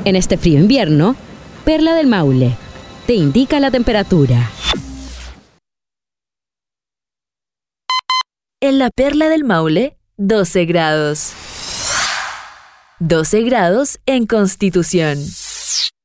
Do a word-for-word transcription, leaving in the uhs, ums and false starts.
En este frío invierno, Perla del Maule te indica la temperatura. En la Perla del Maule, doce grados. doce grados en Constitución.